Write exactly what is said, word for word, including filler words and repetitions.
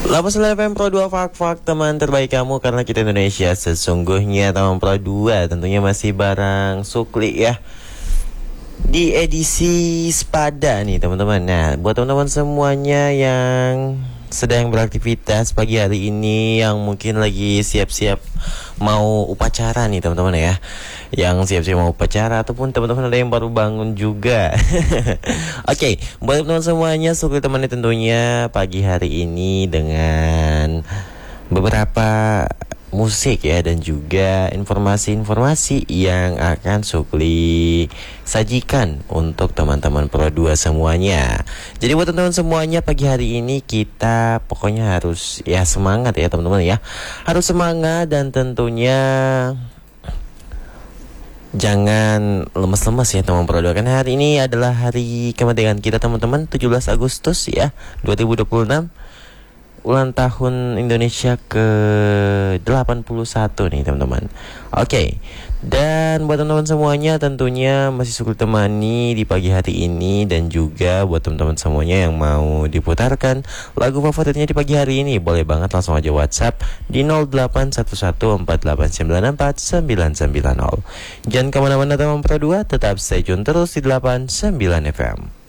delapan puluh sembilan F M Pro dua Fak-Fak, teman terbaik kamu karena kita Indonesia sesungguhnya. Teman Pro dua tentunya masih bareng Sukli ya, di edisi Sepada nih teman-teman. Nah, buat teman-teman semuanya yang sedang beraktivitas pagi hari ini, yang mungkin lagi siap-siap mau upacara nih teman-teman ya, yang siap-siap mau upacara, ataupun teman-teman ada yang baru bangun juga. Oke, okay, buat teman-teman semuanya, Sukli temani tentunya pagi hari ini dengan beberapa musik ya, dan juga informasi-informasi yang akan Sukli sajikan untuk teman-teman Pro dua semuanya. Jadi buat teman-teman semuanya, pagi hari ini kita pokoknya harus ya semangat ya teman-teman ya. Harus semangat dan tentunya jangan lemes-lemes ya teman Pro dua, karena hari ini adalah hari kemerdekaan kita teman-teman, tujuh belas Agustus ya dua ribu dua puluh enam. Ulang tahun Indonesia ke delapan puluh satu nih teman-teman. Oke, okay. Dan buat teman-teman semuanya tentunya masih Sukli temani di pagi hari ini. Dan juga buat teman-teman semuanya yang mau diputarkan lagu favoritnya di pagi hari ini, boleh banget langsung aja WhatsApp di nol delapan satu satu empat delapan sembilan empat sembilan sembilan nol. Jangan kemana-mana teman Pro dua, tetap stay tune terus di delapan puluh sembilan F M.